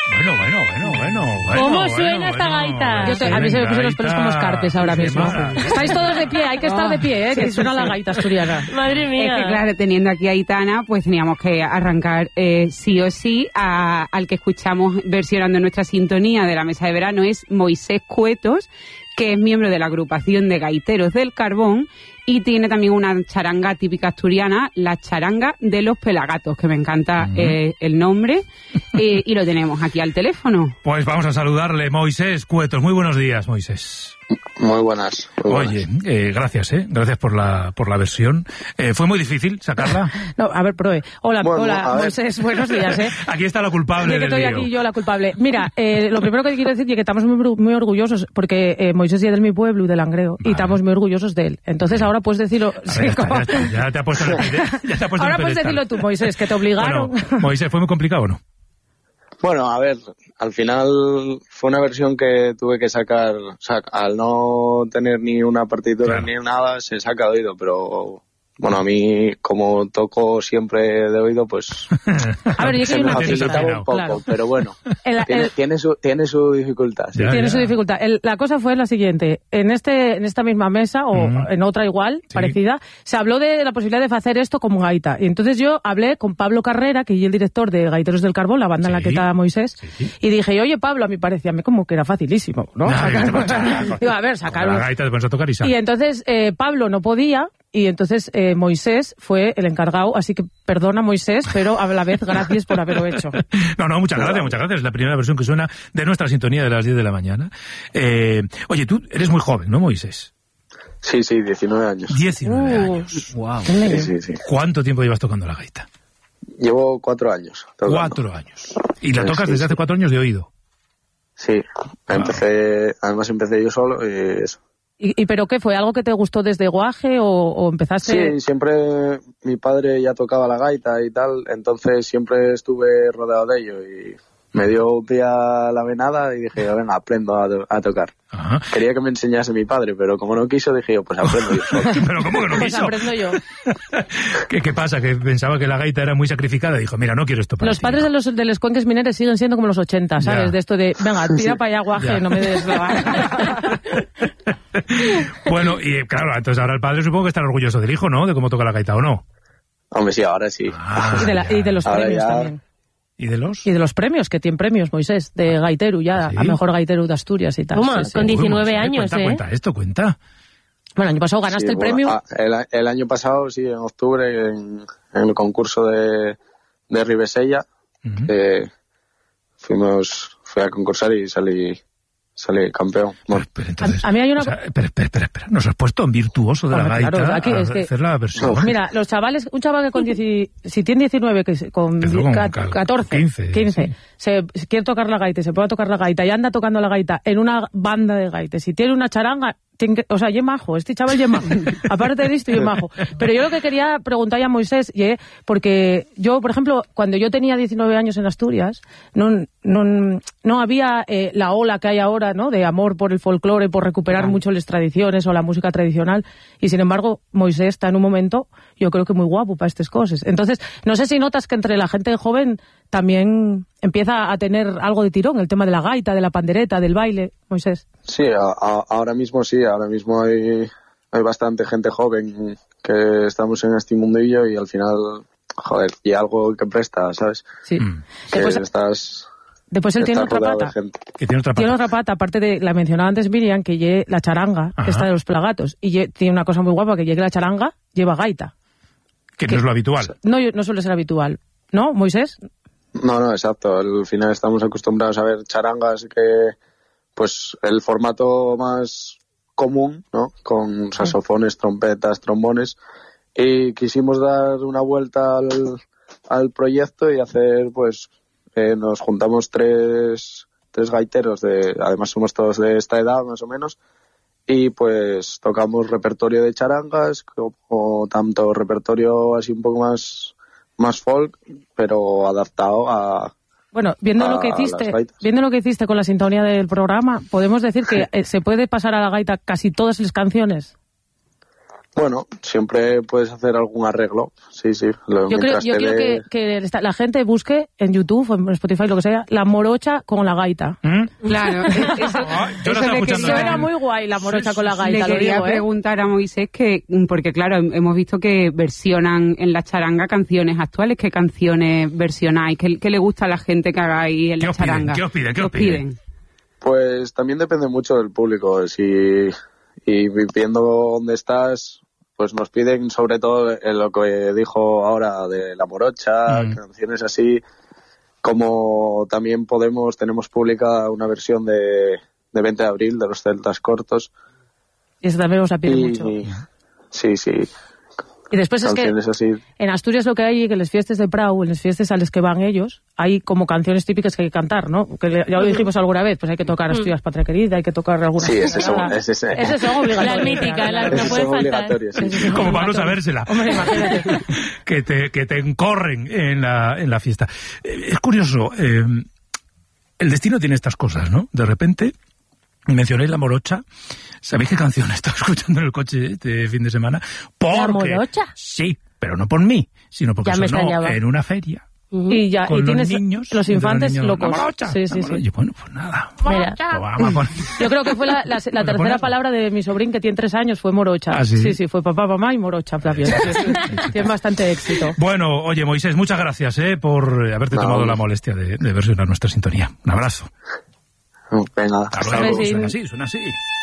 ¿Cómo suena esta gaita? A mí se me pusieron los pelos como escarpes ahora mismo. Estáis todos de pie, hay que estar de pie, que suena la gaita asturiana. Madre mía. Es que claro, teniendo aquí a Aitana, pues teníamos que arrancar sí o sí al que escuchamos versionando nuestra sintonía de la mesa de verano, es Moisés Cuetos, que es miembro de la agrupación de Gaiteros del Carbón y tiene también una charanga típica asturiana, la charanga de los Pelagatos, que me encanta el nombre, y lo tenemos aquí al teléfono. Pues vamos a saludarle, Moisés Cuetos. Muy buenos días, Moisés. Muy buenas. Oye, gracias por la versión. ¿Fue muy difícil sacarla? No, a ver, Proe. Hola, Moisés, buenos días, Aquí está la culpable del lío. Estoy aquí yo, la culpable. Mira, lo primero que quiero decir es que estamos muy orgullosos, porque Moisés es de mi pueblo y de Langreo, y estamos muy orgullosos de él. Entonces ahora puedes decirlo... Ya te ha puesto el pedestal. Ahora puedes decirlo tú, Moisés, que te obligaron. Bueno, Moisés, ¿fue muy complicado o no? Bueno, a ver, al final fue una versión que tuve que sacar, o sea, al no tener ni una partitura ni nada, se saca de oído, pero bueno, a mí, como toco siempre de oído, pues a ver, se me facilitaba un poco, pero bueno, tiene su dificultad. Sí. Tiene su dificultad. La cosa fue la siguiente, en esta misma mesa, o en otra igual, parecida, se habló de la posibilidad de hacer esto como gaita, y entonces yo hablé con Pablo Carrera, que es el director de Gaiteros del Carbón, la banda en la que está Moisés, y dije, oye, Pablo, a mí parecía como que era facilísimo, ¿no? Digo, a ver, sacar la gaita te pones a tocar y sale. Y entonces Pablo no podía, y entonces Moisés fue el encargado, así que perdona, Moisés, pero a la vez gracias por haberlo hecho. No, muchas gracias. Es la primera versión que suena de nuestra sintonía de las 10 de la mañana. Oye, tú eres muy joven, ¿no, Moisés? Sí, 19 años. 19 años. Wow. Sí. ¿Cuánto tiempo llevas tocando la gaita? Llevo 4 años. Tocando. 4 años. ¿Y la tocas desde hace 4 años de oído? Sí, además empecé yo solo y eso. ¿Y pero qué fue? ¿Algo que te gustó desde guaje o empezaste...? Sí, siempre mi padre ya tocaba la gaita y tal, entonces siempre estuve rodeado de ello y me dio un día la venada y dije, venga, aprendo a tocar. Ajá. Quería que me enseñase mi padre, pero como no quiso, dije yo, pues aprendo yo solo. ¿Pero cómo que no quiso? Pues aprendo yo. ¿Qué pasa? Que pensaba que la gaita era muy sacrificada. Dijo, mira, no quiero esto para Los padres de los cuenques mineres siguen siendo como los 80, ¿sabes? Ya. De esto de, venga, tira para allá, guaje, no me des la Bueno, y claro, entonces ahora el padre supongo que estará orgulloso del hijo, ¿no? De cómo toca la gaita, ¿o no? Hombre, sí, ahora sí. Y de los premios también. ¿Y de los? Y de los premios, que tiene premios, Moisés, de gaiteru ya, ¿sí? A mejor gaiteru de Asturias y tal. ¿Cómo? Sí. Con 19 años, Cuenta. Bueno, el año pasado ganaste el premio. El año pasado, sí, en octubre, en el concurso de Ribesella, fui a concursar y salí campeón. Bueno. Pero entonces, a mí hay una... Espera. ¿Nos has puesto en virtuoso de la gaita? Claro, aquí es que... hacer la versión. Mira, los chavales, un chaval que si tiene 19, que con 14, 15, se quiere tocar la gaita, se puede tocar la gaita y anda tocando la gaita en una banda de gaites, si tiene una charanga... O sea, ye majo, este chaval ye majo. Aparte de esto, ye majo. Pero yo lo que quería preguntar a Moisés, porque yo, por ejemplo, cuando yo tenía 19 años en Asturias, no había la ola que hay ahora, ¿no? De amor por el folclore, por recuperar mucho las tradiciones o la música tradicional. Y sin embargo, Moisés está en un momento, yo creo que muy guapo para estas cosas. Entonces, no sé si notas que entre la gente joven también empieza a tener algo de tirón, el tema de la gaita, de la pandereta, del baile, Moisés. Sí, ahora mismo hay bastante gente joven que estamos en este mundillo y al final, joder, y algo que presta, ¿sabes? Sí. Después él tiene otra pata. Tiene otra pata, aparte de la mencionada antes Miriam, que lleve la charanga, esta de los Pelagatos, y tiene una cosa muy guapa, que llegue la charanga, lleva gaita. Que no es lo habitual. No suele ser habitual. ¿No, Moisés? No, exacto. Al final estamos acostumbrados a ver charangas que, pues, el formato más común, ¿no? Con saxofones, trompetas, trombones. Y quisimos dar una vuelta al proyecto y hacer, pues, nos juntamos tres gaiteros, además somos todos de esta edad, más o menos, y pues tocamos repertorio de charangas, como tanto repertorio así un poco más folk, pero adaptado a... Bueno, viendo lo que hiciste con la sintonía del programa, podemos decir que se puede pasar a la gaita casi todas las canciones. Bueno, siempre puedes hacer algún arreglo, sí. Yo quiero que la gente busque en YouTube o en Spotify, lo que sea, la morocha con la gaita. Claro, yo lo estaba escuchando. Suena muy guay la morocha con la gaita. Le quería preguntar a Moisés porque claro, hemos visto que versionan en la charanga canciones actuales. ¿Qué canciones versionáis? ¿Qué le gusta a la gente que hagáis en la charanga? ¿Qué os piden? Pues también depende mucho del público. Y viendo dónde estás, pues nos piden sobre todo lo que dijo ahora de la morocha, canciones así, como también tenemos pública una versión de 20 de abril de los Celtas Cortos. Y eso también os la pide mucho. Sí. Y después canciones es que así. En Asturias lo que hay, que en las fiestas de Prau, en las fiestas a las que van ellos, hay como canciones típicas que hay que cantar, ¿no? Que ya lo dijimos alguna vez, pues hay que tocar Asturias Patria Querida, hay que tocar algunas... Sí, ese son obligatorias. La mítica, la que no puede faltar. Sí. Como para no sabérsela. Hombre, imagínate. que te encorren en la fiesta. Es curioso, el destino tiene estas cosas, ¿no? De repente... Mencionéis la morocha. ¿Sabéis qué canción estaba escuchando en el coche este fin de semana? ¿La morocha? Sí, pero no por mí, sino porque sonó en una feria. Y tienes niños, los infantes locos. La morocha. Sí. Y bueno, pues nada. Mira. Vamos a poner. Yo creo que fue la tercera palabra de mi sobrín, que tiene 3 años, fue morocha. ¿Ah, sí? Sí, fue papá, mamá y morocha. Tiene bastante éxito. Bueno, oye, Moisés, muchas gracias por haberte tomado la molestia de versionar nuestra sintonía. Un abrazo. Venga, hasta luego. Suena así.